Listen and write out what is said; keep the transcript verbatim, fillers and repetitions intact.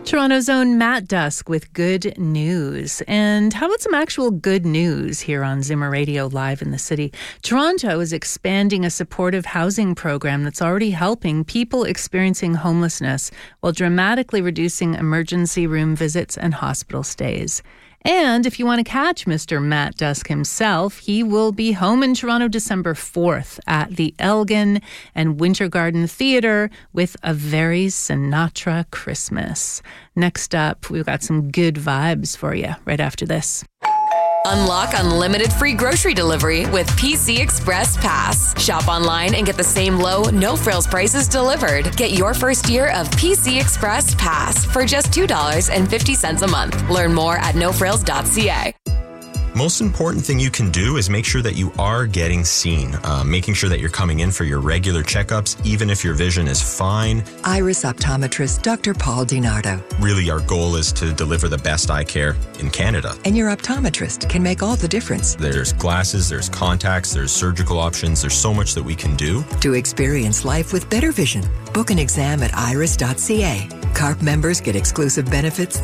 Toronto's own Matt Dusk with good news. And how about some actual good news here on Zimmer Radio Live in the City? Toronto is expanding a supportive housing program that's already helping people experiencing homelessness while dramatically reducing emergency room visits and hospital stays. And if you want to catch Mister Matt Dusk himself, he will be home in Toronto December fourth at the Elgin and Winter Garden Theatre with a very Sinatra Christmas. Next up, we've got some good vibes for you right after this. Unlock unlimited free grocery delivery with P C Express Pass. Shop online and get the same low, no-frills prices delivered. Get your first year of P C Express Pass for just two dollars and fifty cents a month. Learn more at no frills dot c a. Most important thing you can do is make sure that you are getting seen, uh, making sure that you're coming in for your regular checkups, even if your vision is fine. Iris optometrist Doctor Paul DiNardo. Really, our goal is to deliver the best eye care in Canada. And your optometrist can make all the difference. There's glasses, there's contacts, there's surgical options. There's so much that we can do. To experience life with better vision, book an exam at iris dot c a. C A R P members get exclusive benefits